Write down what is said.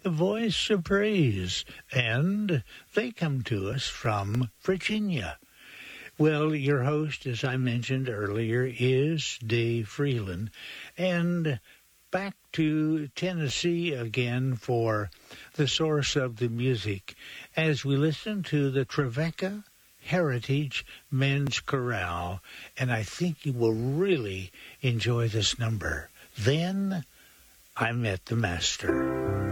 the voice of praise, and they come to us from Virginia. Well, your host, as I mentioned earlier, is Dave Freeland, and back to Tennessee again for the source of the music as we listen to the Trevecca Heritage Men's Chorale, and I think you will really enjoy this number. Then I Met the Master.